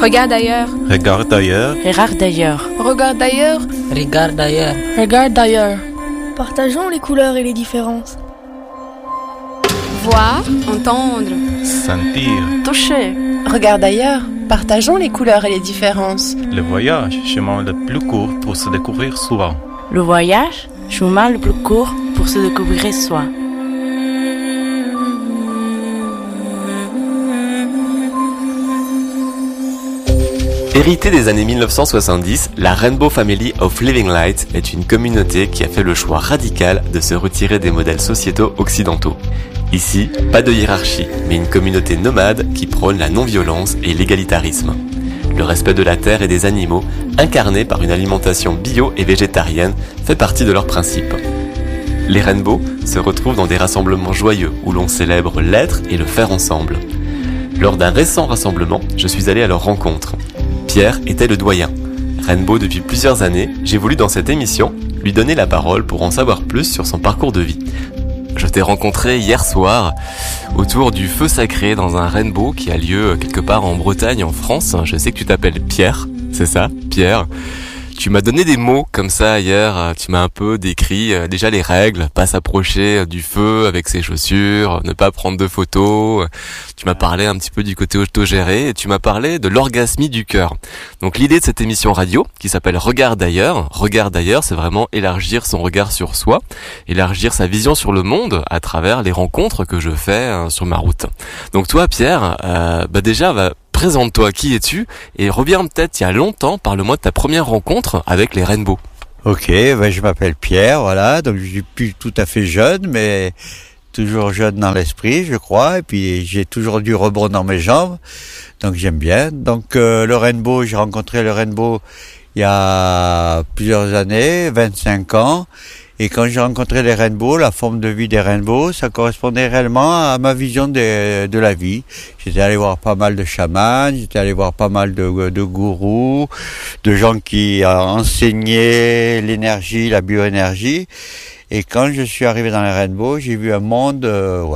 Regarde ailleurs. Regarde ailleurs. Regarde ailleurs. Regarde ailleurs. Regarde ailleurs. Regarde ailleurs. Partageons les couleurs et les différences. Voir, entendre. Sentir. Toucher. Regarde ailleurs. Partageons les couleurs et les différences. Le voyage, chemin le plus court pour se découvrir soi. Le voyage, chemin le plus court pour se découvrir soi. Héritée des années 1970, la Rainbow Family of Living Light est une communauté qui a fait le choix radical de se retirer des modèles sociétaux occidentaux. Ici, pas de hiérarchie, mais une communauté nomade qui prône la non-violence et l'égalitarisme. Le respect de la terre et des animaux, incarné par une alimentation bio et végétarienne, fait partie de leurs principes. Les Rainbow se retrouvent dans des rassemblements joyeux où l'on célèbre l'être et le faire ensemble. Lors d'un récent rassemblement, je suis allé à leur rencontre. Pierre était le doyen. Rainbow depuis plusieurs années, j'ai voulu dans cette émission lui donner la parole pour en savoir plus sur son parcours de vie. Je t'ai rencontré hier soir autour du feu sacré dans un Rainbow qui a lieu quelque part en Bretagne, en France. Je sais que tu t'appelles Pierre, c'est ça, Pierre. Tu m'as donné des mots comme ça hier, tu m'as un peu décrit déjà les règles, pas s'approcher du feu avec ses chaussures, ne pas prendre de photos. Tu m'as parlé un petit peu du côté autogéré et tu m'as parlé de l'orgasmie du cœur. Donc l'idée de cette émission radio qui s'appelle Regarde ailleurs, c'est vraiment élargir son regard sur soi, élargir sa vision sur le monde à travers les rencontres que je fais sur ma route. Donc toi Pierre, déjà présente-toi, qui es-tu? Et reviens peut-être il y a longtemps, parle-moi de ta première rencontre avec les Rainbow. Ok, je m'appelle Pierre, voilà, donc je suis plus tout à fait jeune, mais toujours jeune dans l'esprit, je crois, et puis j'ai toujours du rebond dans mes jambes, donc j'aime bien. Donc le Rainbow, j'ai rencontré le Rainbow il y a plusieurs années, 25 ans, et quand j'ai rencontré les Rainbow, la forme de vie des Rainbow, ça correspondait réellement à ma vision de la vie. J'étais allé voir pas mal de chamans, j'étais allé voir pas mal de gourous, de gens qui enseignaient l'énergie, la bioénergie. Et quand je suis arrivé dans les Rainbow, j'ai vu un monde,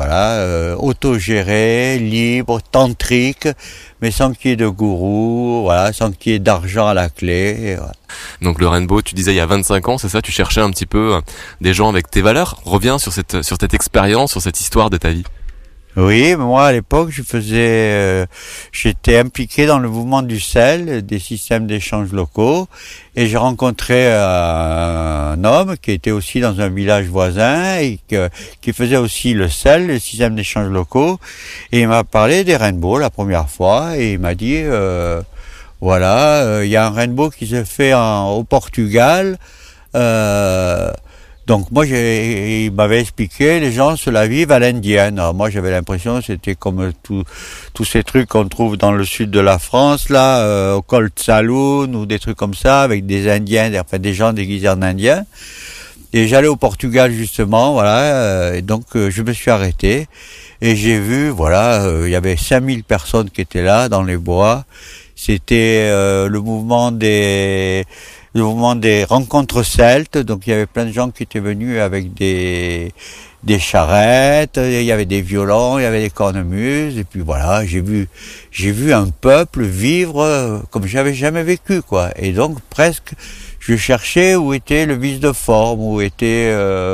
autogéré, libre, tantrique, mais sans qu'il y ait de gourou, voilà, sans qu'il y ait d'argent à la clé. Et voilà. Donc le Rainbow, tu disais il y a 25 ans, c'est ça? Tu cherchais un petit peu des gens avec tes valeurs. Reviens sur cette expérience, sur cette histoire de ta vie. Oui, moi à l'époque, j'étais impliqué dans le mouvement du sel, des systèmes d'échange locaux, et j'ai rencontré un homme qui était aussi dans un village voisin et qui faisait aussi le sel, le système d'échange locaux, et il m'a parlé des Rainbow la première fois, et il m'a dit il y a un Rainbow qui se fait au Portugal. Donc moi, il m'avait expliqué, les gens se la vivent à l'indienne. Alors moi, j'avais l'impression que c'était comme tous ces trucs qu'on trouve dans le sud de la France, là, au Cold Saloon ou des trucs comme ça, avec des Indiens, enfin des gens déguisés en Indiens. Et j'allais au Portugal justement, voilà, et donc je me suis arrêté et j'ai vu, il y avait 5000 personnes qui étaient là dans les bois. C'était le mouvement des rencontres celtes, donc il y avait plein de gens qui étaient venus avec des charrettes, il y avait des violons, il y avait des cornemuses, et puis voilà, j'ai vu un peuple vivre comme j'avais jamais vécu, quoi. Et donc presque, je cherchais où était le vice de forme, où était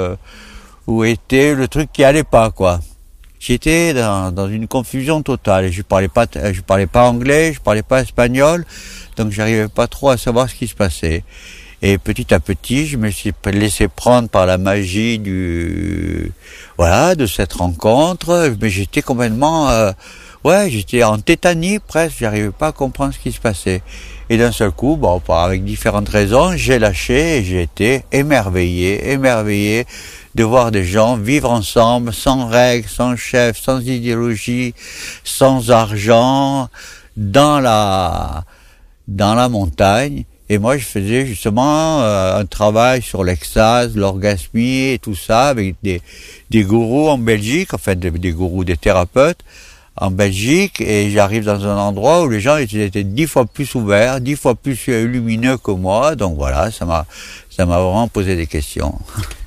le truc qui allait pas, quoi. J'étais dans une confusion totale. Je parlais pas anglais, je parlais pas espagnol, donc j'arrivais pas trop à savoir ce qui se passait. Et petit à petit, je me suis laissé prendre par la magie de cette rencontre. Mais j'étais complètement, j'étais en tétanie presque. J'arrivais pas à comprendre ce qui se passait. Et d'un seul coup, avec différentes raisons, j'ai lâché et j'ai été émerveillé de voir des gens vivre ensemble, sans règles, sans chef, sans idéologie, sans argent, dans la montagne. Et moi, je faisais justement un travail sur l'extase, l'orgasmie et tout ça, avec des gourous en Belgique, enfin des gourous, des thérapeutes en Belgique, et j'arrive dans un endroit où les gens étaient 10 fois plus ouverts, 10 fois plus lumineux que moi, donc voilà, ça m'a vraiment posé des questions.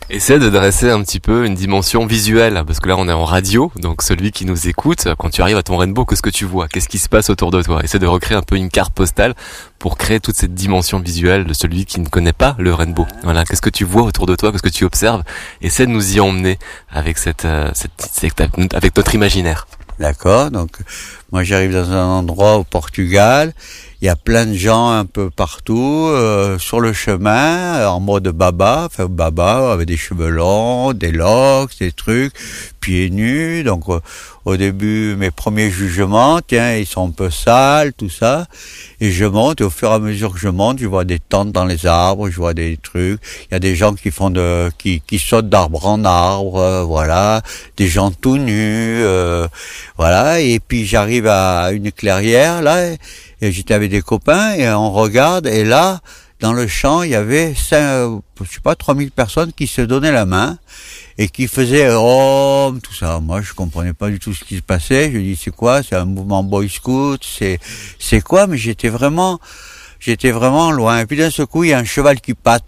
Essaie de dresser un petit peu une dimension visuelle, parce que là on est en radio, donc celui qui nous écoute, quand tu arrives à ton rainbow, qu'est-ce que tu vois? Qu'est-ce qui se passe autour de toi? Essaie de recréer un peu une carte postale pour créer toute cette dimension visuelle de celui qui ne connaît pas le rainbow. Voilà, qu'est-ce que tu vois autour de toi? Qu'est-ce que tu observes? Essaie de nous y emmener avec avec notre imaginaire. D'accord, donc moi j'arrive dans un endroit au Portugal, il y a plein de gens un peu partout, sur le chemin, en mode baba avec des cheveux longs, des locks, des trucs, pieds nus, donc au début mes premiers jugements, tiens, ils sont un peu sales, tout ça, et je monte, et au fur et à mesure que je monte, je vois des tentes dans les arbres, je vois des trucs, il y a des gens qui font qui sautent d'arbre en arbre, voilà, des gens tout nus, voilà, et puis j'arrive à une clairière, là, et j'étais avec des copains, et on regarde, et là, dans le champ, il y avait 3000 personnes qui se donnaient la main, et qui faisaient tout ça. Moi, je comprenais pas du tout ce qui se passait. Je dis, c'est quoi? C'est un mouvement Boy Scout? C'est quoi? Mais j'étais vraiment loin. Et puis d'un seul coup, il y a un cheval qui patte,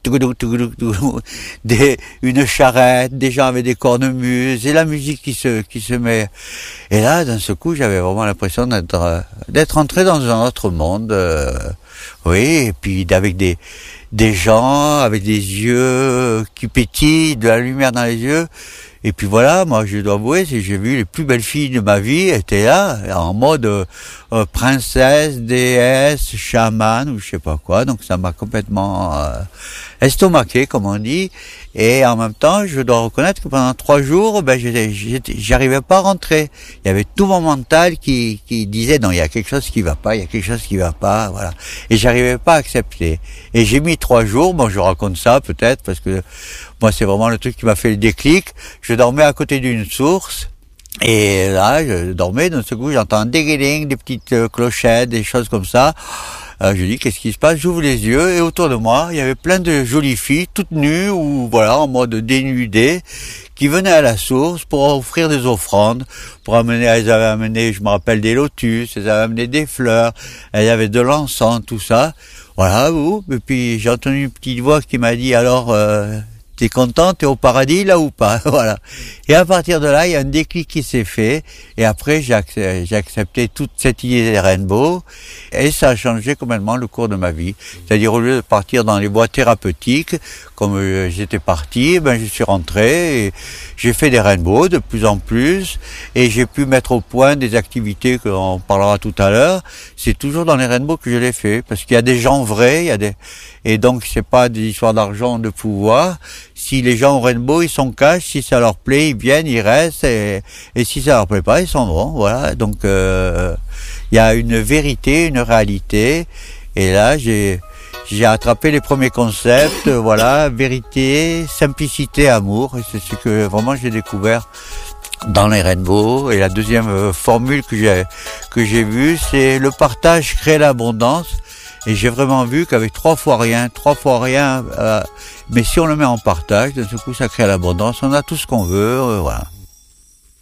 une charrette, des gens avec des cornemuses, et la musique qui se met. Et là, d'un seul coup, j'avais vraiment l'impression d'être entré dans un autre monde. Oui, et puis avec des gens avec des yeux qui pétillent, de la lumière dans les yeux. Et puis voilà, moi je dois avouer, j'ai vu les plus belles filles de ma vie étaient là, en mode princesse, déesse, chamane ou je sais pas quoi. Donc ça m'a complètement estomaqué, comme on dit. Et en même temps, je dois reconnaître que pendant 3 jours, j'arrivais pas à rentrer. Il y avait tout mon mental qui disait non, il y a quelque chose qui va pas, voilà. Et j'arrivais pas à accepter. Et j'ai mis 3 jours, bon, je raconte ça peut-être parce que moi c'est vraiment le truc qui m'a fait le déclic. Je dormais à côté d'une source. Et là, je dormais, d'un seul coup, j'entends des guédings, des petites clochettes, des choses comme ça. Je dis, qu'est-ce qui se passe? J'ouvre les yeux et autour de moi, il y avait plein de jolies filles, toutes nues ou voilà, en mode dénudé, qui venaient à la source pour offrir des offrandes, elles avaient amené, je me rappelle, des lotus, elles avaient amené des fleurs, elles avaient de l'encens, tout ça. Voilà, et puis j'ai entendu une petite voix qui m'a dit, alors, t'es content, t'es au paradis là ou pas? Voilà. Et à partir de là, il y a un déclic qui s'est fait. Et après, j'ai accepté toute cette idée des rainbows. Et ça a changé complètement le cours de ma vie. C'est-à-dire, au lieu de partir dans les voies thérapeutiques, comme j'étais parti, je suis rentré et j'ai fait des rainbows de plus en plus. Et j'ai pu mettre au point des activités qu'on parlera tout à l'heure. C'est toujours dans les rainbows que je les fais. Parce qu'il y a des gens vrais, et donc c'est pas des histoires d'argent, de pouvoir. Si les gens au rainbow, ils sont cash, si ça leur plaît, ils viennent, ils restent, et si ça leur plaît pas, ils s'en vont, voilà. Donc, il y a une vérité, une réalité, et là, j'ai attrapé les premiers concepts, voilà, vérité, simplicité, amour, et c'est ce que vraiment j'ai découvert dans les rainbows. Et la deuxième formule que j'ai vue, c'est le partage crée l'abondance. Et j'ai vraiment vu qu'avec 3 fois rien, mais si on le met en partage, d'un seul coup ça crée l'abondance, on a tout ce qu'on veut, voilà.